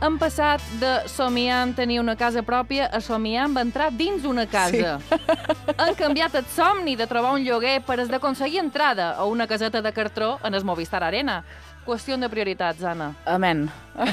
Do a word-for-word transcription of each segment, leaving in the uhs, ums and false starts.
Han passat de somiar en tenir una casa pròpia a somiar en entrar dins una casa. Sí. Han canviat el somni de trobar un lloguer per es d'aconseguir entrada a una caseta de cartró en el Movistar Arena. Qüestió de prioritats, Anna. Amén.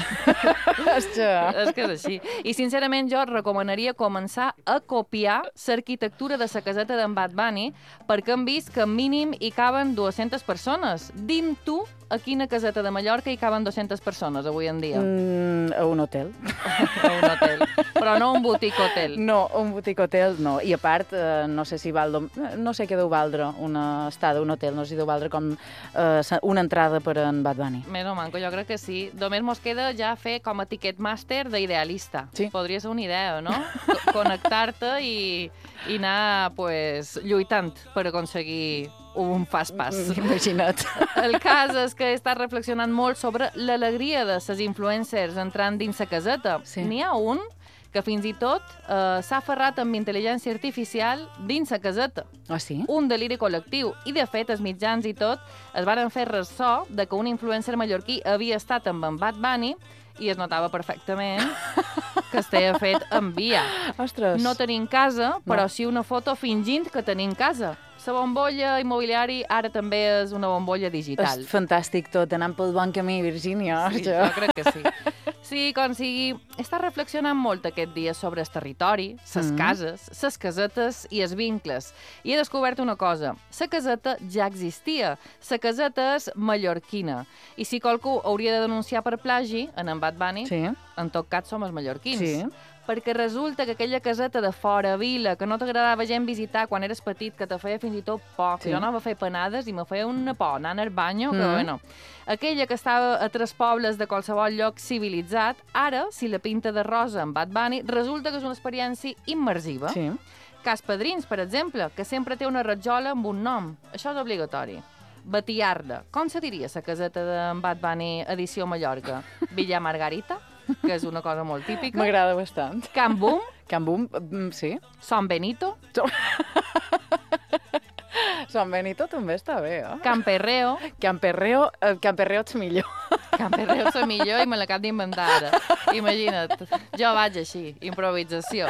és, que... és que és així. I, sincerament, jo recomanaria començar a copiar l'arquitectura de la caseta d'en Bad Bunny perquè hem vist que mínim hi caben dues-centes persones. Dim tu a quina caseta de Mallorca hi caben dues-centes persones avui en dia? Mm, a un hotel. a un hotel. Però no un botic hotel. No, un botic hotel no. I a part, eh, no sé si val... No sé què deu valdre una estada a un hotel, no sé si deu valdre com eh, una entrada per en Bad Bunny. Més o manco, jo crec que sí. Només mos queda ja fer com a Ticketmaster d'idealista. Sí. Podria ser una idea, no? Connectar-te i, i anar pues, lluitant per aconseguir un fast pass. Imagina't. El cas és que he estat reflexionant molt sobre l'alegria de les influencers entrant dins la caseta. Sí. N'hi ha un que fins i tot eh, s'ha aferrat amb intel·ligència artificial dins la caseta. Ah, sí? Un deliri col·lectiu. I, de fet, els mitjans i tot es varen fer ressò de que un influencer mallorquí havia estat amb en Bad Bunny i es notava perfectament que estava fet en via. Ostres. No tenim casa, però No. sí una foto fingint que tenim casa. La bombolla immobiliari ara també és una bombolla digital. És fantàstic tot, anant pel bon camí, Virgínia. Sí, jo crec que sí. Sí, com sigui, he estat reflexionant molt aquest dia sobre el territori, les Mm. cases, les casetes i els vincles. I he descobert una cosa. La caseta ja existia. La caseta és mallorquina. I si qualcú hauria de denunciar per plagi en en Bad Bunny, Sí. en tot cas som els mallorquins. Sí. Perquè resulta que aquella caseta de fora vila, que no t'agradava gent visitar quan eres petit, que te feia fins i tot por, que Sí. jo anava a fer panades i me feia una por, anant al banyo, que Mm. bueno. Aquella que estava a tres pobles de qualsevol lloc civilitzat, ara, si la pinta de rosa en Bad Bunny, resulta que és una experiència immersiva. Sí. Cas Padrins, per exemple, que sempre té una ratjola amb un nom. Això és obligatori. Batiarda. Com se diria la caseta d'en Bad Bunny edició Mallorca? Villa Margarita, que és una cosa molt típica. M'agrada bastant. Can Boom, Can Boom, mm, sí. Son Benito, Sant Benito també està bé, eh? Can Perreo. Can Perreo, eh, Can Perreo ets millor. Can Perreo és la millor i me l'acab d'inventar ara. Imagina't, jo vaig així, improvisació.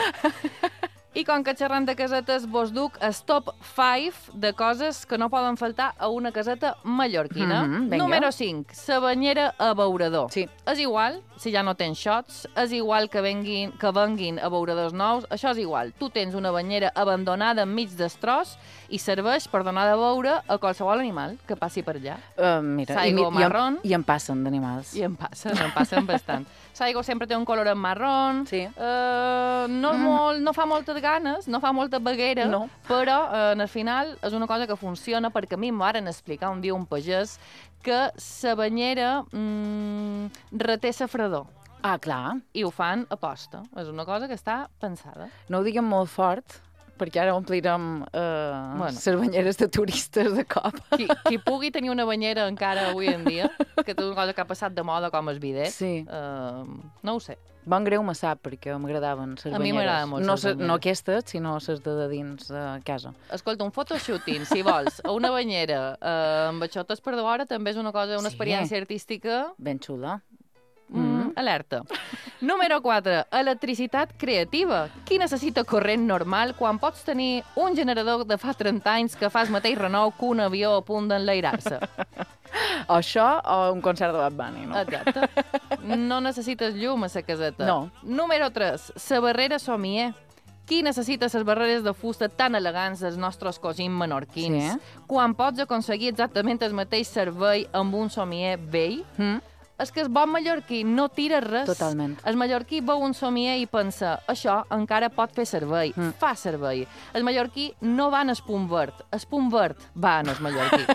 I com que xerrant de casetes vos duc el top cinc de coses que no poden faltar a una caseta mallorquina. Mhm, vinga. Número cinc, la banyera abeurador. Sí. És igual si ja no tens shots, és igual que venguin, que venguin abeuradors nous, això és igual. Tu tens una banyera abandonada enmig d'estros i serveix per donar de beure a qualsevol animal que passi per allà. Uh, mira, i, Saigo i, marrón. I, I en passen d'animals. I em passen, em passen bastant. Saigo sempre té un color en marrón, Sí. uh, no, és Mm. molt, no fa moltes ganes, no fa molta beguera, No. però uh, al final és una cosa que funciona perquè a mi em varen explicar un dia un pagès que la banyera mm, reté la fredor. Ah, clar. I ho fan a posta. És una cosa que està pensada. No ho diguem molt fort, perquè ara omplirem eh, Bueno. les banyeres de turistes de cop. Qui, qui pugui tenir una banyera encara avui en dia, que és una cosa que ha passat de moda com el bidet, Sí. uh, no ho sé. Bon greu me sap, perquè m'agradaven les banyeres. A mi m'agraden molt no, les ses- banyeres. No aquestes, sinó les de, de dins de casa. Escolta, un photoshooting, si vols, a una banyera eh, amb aixotes per davora també és una cosa, una Sí. experiència artística Ben xula. mm, alerta. Número quatre, electricitat creativa. Qui necessita corrent normal quan pots tenir un generador de fa trenta anys que fa el mateix renou que un avió a punt d'enlairar-se? O això o un concert de Bad Bunny, no? Exacte. No necessites llum a la caseta. No. Número tres, la barrera somier. Qui necessita les barreres de fusta tan elegants dels nostres cosins menorquins? Sí. Quan pots aconseguir exactament el mateix servei amb un somier vell? Mm? És que el bon mallorquí no tira res. Totalment. El mallorquí veu un somier i pensa, això encara pot fer servei, Mm. fa servei. El mallorquí no va en el punt verd, el punt verd va en el mallorquí.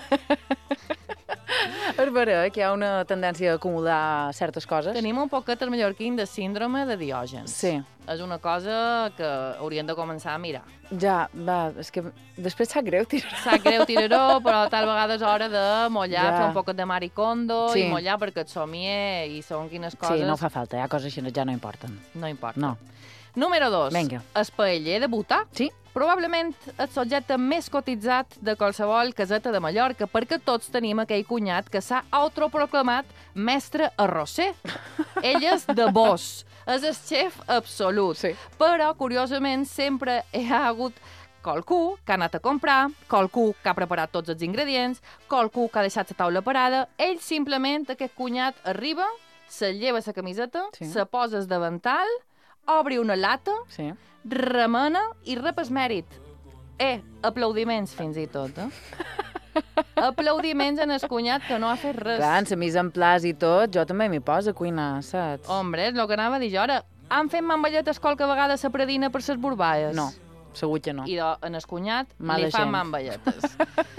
És vera que hi ha una tendència a acumular certes coses. Tenim un poquet el mallorquí de síndrome de Diògens. Sí. És una cosa que haurien de començar a mirar. Ja, va, és que després sap greu tirar. Sap greu tiraró, però tal vegada és hora de mullar, Ja. fer un poquet de maricondo Sí. i mullar perquè et somier i segons quines coses Sí, no fa falta, hi ha coses així que ja no importen. no importa. No. Número dos, Vinga. el paeller de butà. Sí? probablement el subjecte més cotitzat de qualsevol caseta de Mallorca, perquè tots tenim aquell cunyat que s'ha autoproclamat mestre arrosser. Ell és de Bos, és el xef absolut. Sí. Però, curiosament, sempre hi ha hagut qualcú que ha anat a comprar, qualcú que ha preparat tots els ingredients, qualcú que ha deixat la taula parada. Ell simplement, aquest cunyat, arriba, se lleva la camiseta, Sí. se posa el davantal, obre una lata, Sí. remena i rep el mèrit. Eh, aplaudiments fins i tot, eh? Aplaudiments en el cunyat que no ha fet res. Clar, en la mise en place i tot, jo també m'hi poso a cuinar, saps? Hombre, és el que anava a dir jo ara. Han fet mamballetes qualque vegada a la predina per ses borballes? No, segur que no. I de, en el cunyat Mala li fan gent. mamballetes.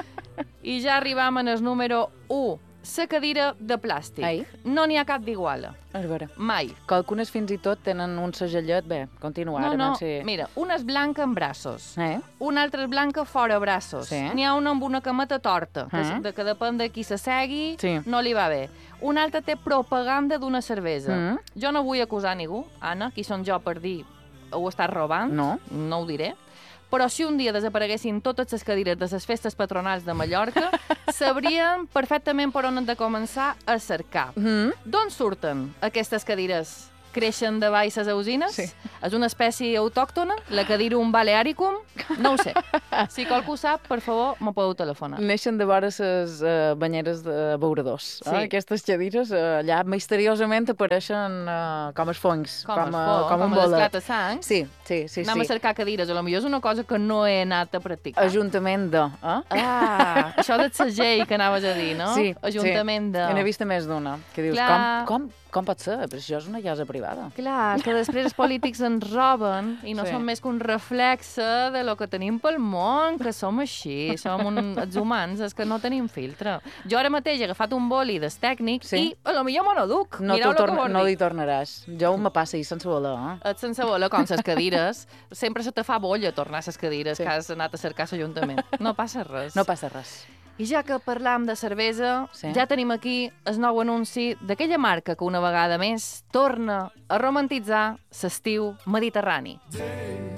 I ja arribam en el número u, la cadira de plàstic. Ei. No n'hi ha cap d'iguala. A veure, Mai. que algunes fins i tot tenen un segellet. Bé, continua. No, ara no, sí. mira, una és blanca amb braços, Eh? una altra és blanca fora braços. Sí. N'hi ha una amb una cameta torta, que, Mm. de, que depèn de qui se segui, Sí. no li va bé. Una altra té propaganda d'una cervesa. Mm. Jo no vull acusar ningú, Anna, qui són jo per dir ho estàs robant, No. no ho diré. Però si un dia desapareguessin totes les cadires de les festes patronals de Mallorca, sabrien perfectament per on hem de començar a cercar. Mm. D'on surten aquestes cadires? Creixen de baix les usines? Sí. És una espècie autòctona? La cadirum balearicum? No ho sé. Si qualcú sap, per favor, m'ho podeu telefonar. Neixen de vora les uh, banyeres de beuradors. Sí. Eh? Aquestes cadires uh, allà misteriosament apareixen uh, com els fongs. Com, com, a- com, un com bolet. l'esclat a sang. Sí, sí, sí. Anem sí. a cercar cadires. A lo millor és una cosa que no he anat a practicar. Ajuntament de... Eh? Ah, això del segell que anaves a dir, no? Sí, Ajuntament sí. de... N'he vist més d'una. Que dius, Clar. com, com, com pot ser? Però això és una casa privada. Clar, és que després els polítics ens roben i no Sí. són més que un reflexe de lo que tenim pel món, que som així, som un, els humans, és que no tenim filtre. Jo ara mateix he agafat un boli des tècnic Sí. i a lo millor me n'aduc. No, Mireu t'ho lo que torna, vol no dir. hi tornaràs. Jo me passa i sense voler, eh? Et sense bola, com ses cadires, sempre se te fa bolla tornar a ses cadires Sí. que has anat a cercar a l'Ajuntament. No passa res. No passa res. I ja que parlam de cervesa, Sí. ja tenim aquí el nou anunci d'aquella marca que una vegada més torna a romantitzar l'estiu mediterrani.